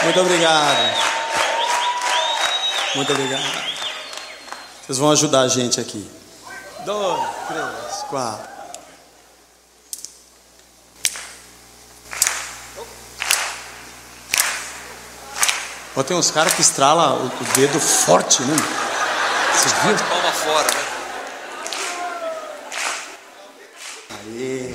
Muito obrigado. Muito obrigado. Vocês vão ajudar a gente aqui. 2, 3, 4. Ó, tem uns caras que estralam o dedo forte, né? Vocês viram? Palma fora, né? Aê.